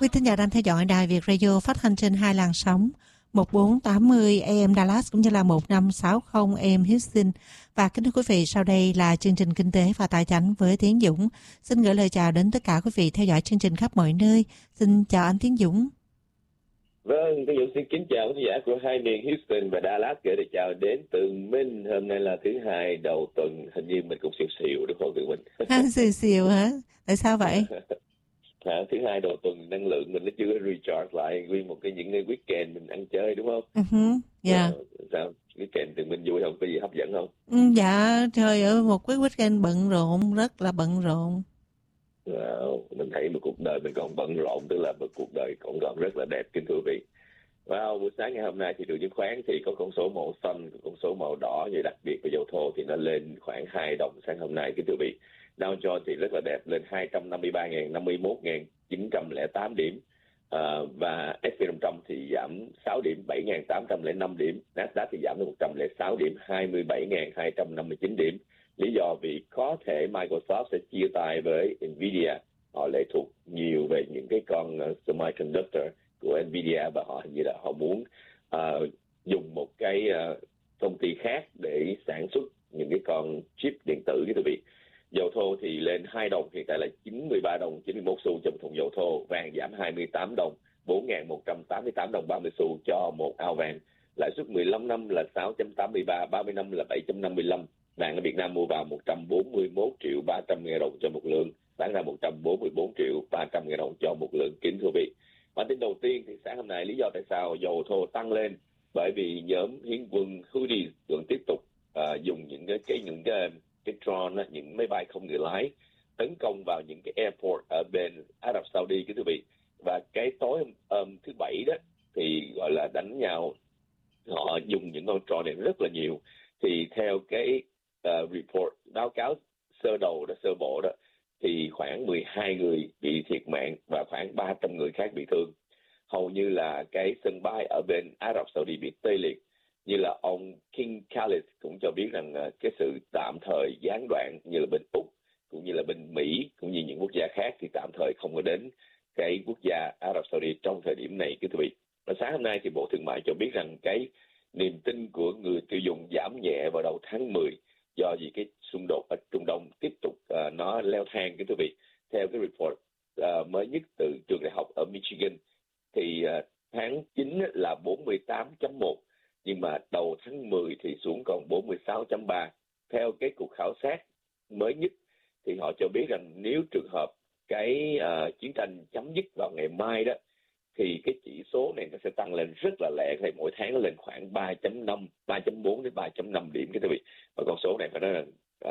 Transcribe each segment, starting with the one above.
Quý thính giả đang theo dõi Đài Việt Radio phát thanh trên hai làn sóng 1480 AM Dallas cũng như là 1560 AM Houston. Và kính thưa quý vị, sau đây là chương trình Kinh tế và Tài chánh với Tiến Dũng. Xin gửi lời chào đến tất cả quý vị theo dõi chương trình khắp mọi nơi. Xin chào anh Tiến Dũng. Vâng, Tiến Dũng xin kính chào quý giả của hai miền Houston và Dallas, gửi lời chào đến Tường Minh. Hôm nay là thứ hai đầu tuần, hình như mình cũng xìu đúng không Tường Minh? Xìu hả? Tại sao vậy? Thứ hai đầu tuần năng lượng mình nó chưa recharge lại nguyên một những cái weekend mình ăn chơi đúng không? Dạ. Sao weekend Tường Minh vui không? Có gì hấp dẫn không? Dạ, trời ơi, một cái weekend bận rộn, rất là bận rộn. Mình thấy một cuộc đời mình còn bận rộn, tức là một cuộc đời còn rất là đẹp, kính thưa quý vị. Buổi sáng ngày hôm nay thì thị trường chứng khoán thì có con số màu xanh, có con số màu đỏ, như đặc biệt về dầu thô thì nó lên khoảng 2 đồng sáng hôm nay, kính thưa quý vị. Dow Jones thì rất là đẹp, lên 253.000, 51.908 điểm. Và S&P 500 thì giảm 6 điểm, 7.805 điểm. Nasdaq thì giảm được 106 điểm, 27.259 điểm. Lý do vì có thể Microsoft sẽ chia tay với Nvidia. Họ lệ thuộc nhiều về những cái con semiconductor của Nvidia, và họ hình như là họ muốn dùng một cái công ty khác để sản xuất những cái con chip điện tử, quý vị. Dầu thô thì lên 2 đồng, hiện tại là 93 đồng 91 xu cho một thùng dầu thô. Vàng giảm 28 đồng, 4.188 đồng 30 xu cho một ao vàng. Lãi suất 15 năm là 6.83, 30 năm là 7.55. Vàng ở Việt Nam mua vào 141 triệu 300 ngàn đồng cho một lượng, bán ra 144 triệu 300 ngàn đồng cho một lượng, kính thưa quý vị. Bản tin đầu tiên thì sáng hôm nay lý do tại sao dầu thô tăng lên, bởi vì nhóm Hiến quân Houthi vẫn tiếp tục dùng những cái drone, những máy bay không người lái tấn công vào những cái airport ở bên Ả Rập Saudi, kính thưa quý vị. Và cái tối thứ Bảy đó thì gọi là đánh nhau, họ dùng những con drone này rất là nhiều. Thì theo cái report, báo cáo sơ bộ đó thì khoảng 12 người bị thiệt mạng và khoảng 300 người khác bị thương. Hầu như là cái sân bay ở bên Ả Rập Saudi bị tê liệt. Như là ông King Khalid cũng cho biết rằng cái sự tạm thời gián đoạn như là bên Úc cũng như là bên Mỹ cũng như những quốc gia khác thì tạm thời không có đến cái quốc gia Ả Rập Saudi trong thời điểm này, kính thưa quý vị. Và sáng hôm nay thì Bộ Thương mại cho biết rằng cái niềm tin của người tiêu dùng giảm nhẹ vào đầu tháng 10 do vì cái xung đột ở Trung Đông tiếp tục nó leo thang, kính thưa quý vị. Theo cái report mới nhất từ trường đại học ở Michigan thì tháng 9 là 48.1, nhưng mà đầu tháng 10 thì xuống còn 46.3. Theo cái cuộc khảo sát mới nhất thì họ cho biết rằng nếu trường hợp cái chiến tranh chấm dứt vào ngày mai đó thì cái chỉ số này nó sẽ tăng lên rất là lẹ, thì mỗi tháng nó lên khoảng 3.5, 3.4 đến 3.5 điểm, cái quý vị. Và con số này phải nói là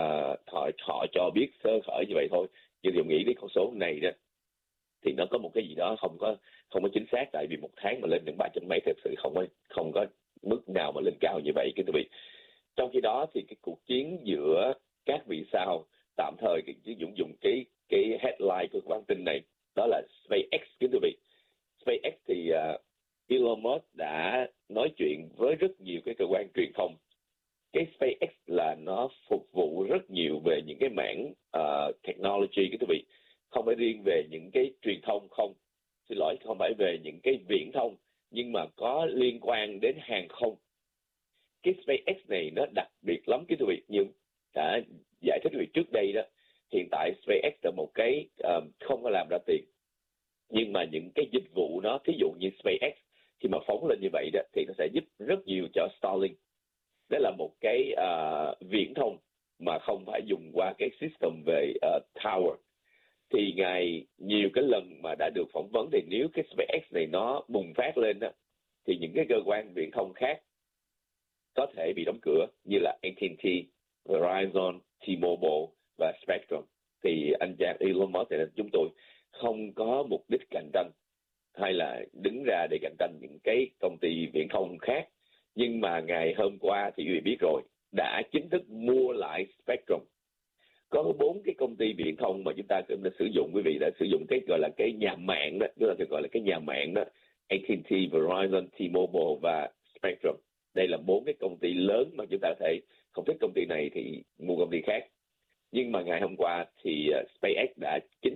họ cho biết sơ khởi như vậy thôi, nhưng tôi nghĩ cái con số này đó thì nó có một cái gì đó không có chính xác, tại vì một tháng mà lên đến 3 mấy thật sự không có mức nào mà lên cao như vậy, quý vị. Trong khi đó thì cái cuộc chiến giữa các vì sao tạm thời dùng cái headline của bản tin này đó là SpaceX, quý vị. SpaceX thì Elon Musk đã nói chuyện với rất nhiều cái cơ quan truyền thông. Cái SpaceX là nó phục vụ rất nhiều về những cái mảng technology, quý vị, không phải riêng về những cái truyền thông không phải về những cái viễn thông, nhưng mà có liên quan đến hàng không. Cái SpaceX này nó đặc biệt lắm, quý vị. Nhưng đã giải thích quý vị trước đây đó, hiện tại SpaceX là một cái không có làm ra tiền, nhưng mà những cái dịch vụ nó, thí dụ như SpaceX khi mà phóng lên như vậy đó thì nó sẽ giúp rất nhiều cho Starlink. Đó là một cái viễn thông mà không phải dùng qua cái system về tower. Thì ngài nhiều cái lần mà đã được phỏng vấn thì nếu cái SpaceX này nó bùng phát lên đó thì những cái cơ quan viễn thông khác có thể bị đóng cửa, như là AT&T, Verizon, T-Mobile và Spectrum. Thì anh chàng Elon Musk này chúng tôi không có mục đích cạnh tranh hay là đứng ra để cạnh tranh những cái công ty viễn thông khác. Nhưng mà ngày hôm qua thì quý vị biết rồi, đã chính thức mua lại Spectrum. Có 4 cái công ty viễn thông mà chúng ta cũng đã sử dụng, quý vị đã sử dụng cái gọi là cái nhà mạng đó, chúng ta gọi là cái nhà mạng đó, AT&T, Verizon, T-Mobile và Spectrum. Đây là 4 cái công ty lớn mà chúng ta có thể không thích công ty này thì mua công ty khác. Nhưng mà ngày hôm qua thì SpaceX đã chính thức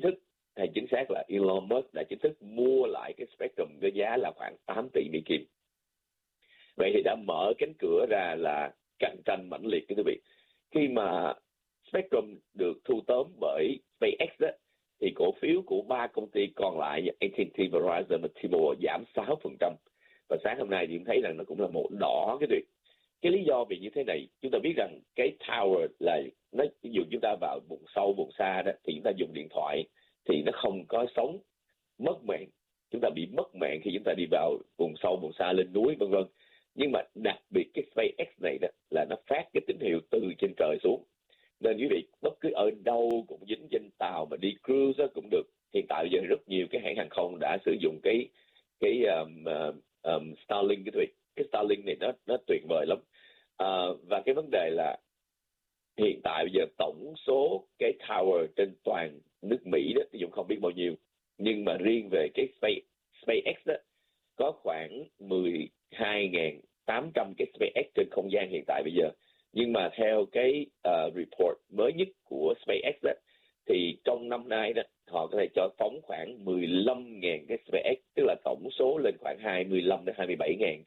hay chính xác là Elon Musk đã chính thức mua lại cái Spectrum với giá là khoảng 8 tỷ Mỹ Kim. Vậy thì đã mở cánh cửa ra là cạnh tranh mãnh liệt quý vị. Khi mà Spectrum được thu tóm bởi SpaceX đó, thì cổ phiếu của 3 công ty còn lại như AT&T, Verizon và T-Mobile giảm 6%. Và sáng hôm nay thì cũng thấy rằng nó cũng là một đỏ cái việc. Cái lý do vì như thế này, chúng ta biết rằng cái tower là nó, ví dụ chúng ta vào vùng sâu, vùng xa đó, thì chúng ta dùng điện thoại thì nó không có sống, mất mạng. Chúng ta bị mất mạng khi chúng ta đi vào vùng sâu, vùng xa, lên núi, vân vân. Nhưng mà đặc biệt cái SpaceX này đó là nó phát cái tín hiệu từ trên trời xuống. Nên quý vị bất cứ ở đâu cũng dính trên tàu mà đi cruise cũng được. Hiện tại bây giờ rất nhiều cái hãng hàng không đã sử dụng cái Starlink cái Starlink này nó tuyệt vời lắm. Và cái vấn đề là hiện tại bây giờ tổng số cái tower trên toàn nước Mỹ đó, ví dụ không biết bao nhiêu, nhưng mà riêng về cái SpaceX đó có khoảng 12.800 cái SpaceX trên không gian hiện tại bây giờ. Nhưng mà theo cái report mới nhất của SpaceX đó, thì trong năm nay đó họ có thể cho phóng khoảng 15.000 cái SpaceX, tức là tổng số lên khoảng 25 đến 27.000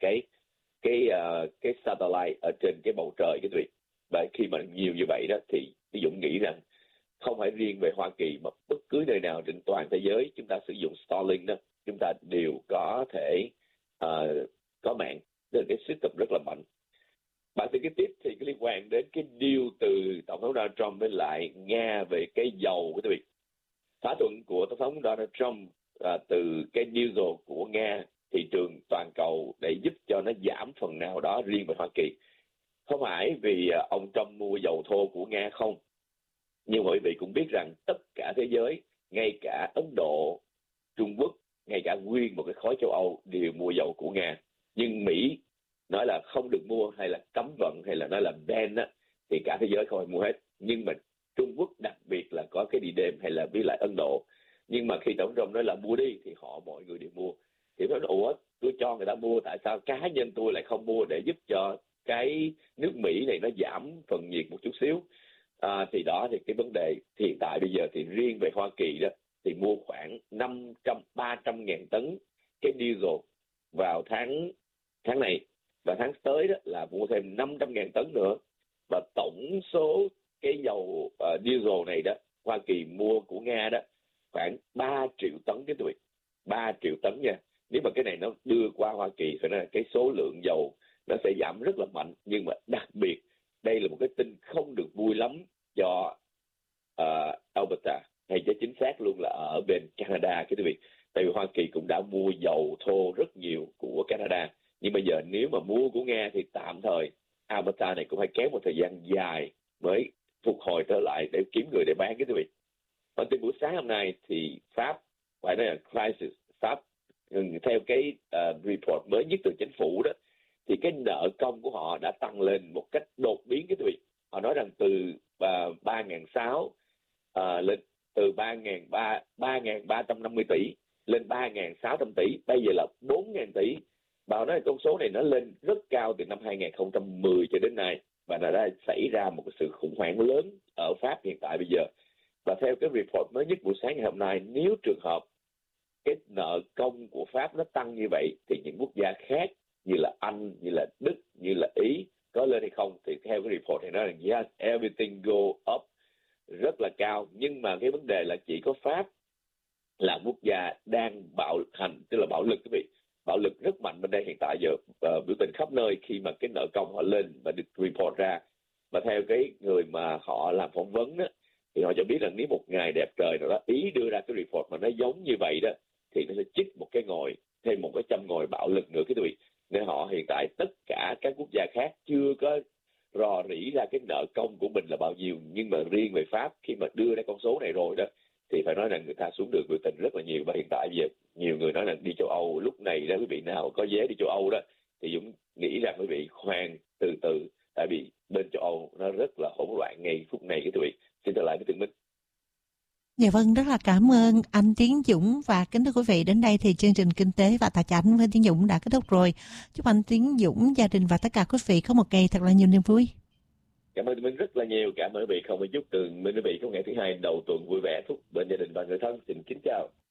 cái satellite ở trên cái bầu trời cái vị. Và khi mà nhiều như vậy đó thì Dũng nghĩ rằng không phải riêng về Hoa Kỳ mà bất cứ nơi nào trên toàn thế giới chúng ta sử dụng Starlink đó, chúng ta đều có thể có mạng. Đây là cái system rất là mạnh. Bản tin kế tiếp thì liên quan đến cái deal từ Tổng thống Donald Trump với lại Nga về cái dầu của quý vị. Thỏa thuận của Tổng thống Donald Trump từ cái diesel của Nga, thị trường toàn cầu, để giúp cho nó giảm phần nào đó riêng về Hoa Kỳ. Không phải vì ông Trump mua dầu thô của Nga không, nhưng mọi vị cũng biết rằng tất cả thế giới, ngay cả Ấn Độ, Trung Quốc, ngay cả nguyên một cái khối châu Âu đều mua dầu của Nga. Nhưng Mỹ nói là không được mua, hay là cấm vận, hay là nói là ban á, thì cả thế giới không phải mua hết. Nhưng mà Trung Quốc đặc biệt là có cái đi đêm, hay là với lại Ấn Độ. Nhưng mà khi Tổng thống nói là mua đi thì mọi người đều mua. Thì nói ủa, tôi cho người ta mua, tại sao cá nhân tôi lại không mua để giúp cho cái nước Mỹ này nó giảm phần nhiệt một chút xíu. Thì đó thì cái vấn đề hiện tại bây giờ thì riêng về Hoa Kỳ đó thì mua khoảng 300.000 tấn cái diesel vào tháng này, và tháng tới đó là mua thêm 500.000 tấn nữa. Và tổng số cái dầu diesel này đó Hoa Kỳ mua của Nga đó khoảng 3 triệu tấn cái tuổi, 3 triệu tấn nha. Nếu mà cái này nó đưa qua Hoa Kỳ phải nói là cái số lượng dầu nó sẽ giảm rất là mạnh. Nhưng mà đặc biệt đây là một cái tin không được vui lắm cho Alberta, hay cho chính xác luôn là ở bên Canada cái quý vị. Tại vì Hoa Kỳ cũng đã mua dầu thô rất nhiều của Canada, nhưng bây giờ nếu mà mua của Nga thì tạm thời Alberta này cũng phải kéo một thời gian dài mới phục hồi trở lại để kiếm người để bán cái quý vị. Bản tin buổi sáng hôm nay thì Pháp, phải nói là crisis, Pháp theo cái report mới nhất từ chính phủ đó, thì cái nợ công của họ đã tăng lên một cách đột biến cái quý vị. Họ nói rằng từ 3.600 lên từ 3.350 tỷ lên 3.600 tỷ, bây giờ là 4.000 tỷ. Bảo nói con số này nó lên rất cao từ năm 2010 cho đến nay, và nó đã xảy ra một cái sự khủng hoảng lớn ở Pháp hiện tại bây giờ. Và theo cái report mới nhất buổi sáng ngày hôm nay, nếu trường hợp cái nợ công của Pháp nó tăng như vậy thì những quốc gia khác như là Anh, như là Đức, như là Ý có lên hay không? Thì theo cái report này nói rằng yes, everything go up, rất là cao. Nhưng mà cái vấn đề là chỉ có Pháp là quốc gia đang bạo hành, tức là bạo lực quý vị. Bạo lực rất mạnh bên đây hiện tại giờ, biểu tình khắp nơi khi mà cái nợ công họ lên và được report ra. Và theo cái người mà họ làm phỏng vấn đó, thì họ cho biết là nếu một ngày đẹp trời nào đó Ý đưa ra cái report mà nó giống như vậy đó, thì nó sẽ chích một cái ngòi, thêm một cái châm ngòi bạo lực nữa cái vị. Nên họ hiện tại tất cả các quốc gia khác chưa có rò rỉ ra cái nợ công của mình là bao nhiêu. Nhưng mà riêng về Pháp khi mà đưa ra con số này rồi đó, thì phải nói là người ta xuống đường biểu tình rất là nhiều. Và hiện tại bây giờ nhiều người nói là đi châu Âu lúc này đó, quý vị nào có vé đi châu Âu đó thì Dũng nghĩ rằng quý vị khoan từ từ, tại vì bên châu Âu nó rất là hỗn loạn ngay phút này cái quý vị. Xin trở lại với Tường Minh. Dạ vâng, rất là cảm ơn anh Tiến Dũng, và kính thưa quý vị, đến đây thì chương trình Kinh tế và Tài chính với Tiến Dũng đã kết thúc rồi. Chúc anh Tiến Dũng, gia đình và tất cả quý vị có một ngày thật là nhiều niềm vui. Cảm ơn Minh rất là nhiều. Cảm ơn quý vị. Không phải chúc Tường Minh quý vị có ngày thứ hai đầu tuần vui vẻ, chúc bên gia đình và người thân. Xin kính chào.